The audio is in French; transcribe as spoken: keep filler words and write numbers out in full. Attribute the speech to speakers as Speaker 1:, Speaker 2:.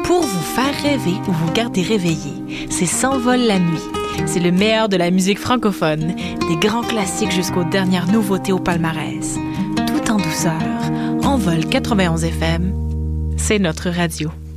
Speaker 1: pour vous faire rêver ou vous garder réveillé. C'est S'envole la nuit. C'est le meilleur de la musique francophone, des grands classiques jusqu'aux dernières nouveautés au palmarès. Tout en douceur. Envol quatre-vingt-onze F M, c'est notre radio.